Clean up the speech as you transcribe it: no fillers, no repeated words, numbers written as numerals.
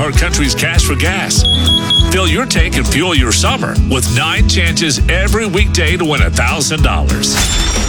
iHeart Country's Cash for Gas. Fill your tank and fuel your summer with 9 chances every weekday to win $1,000.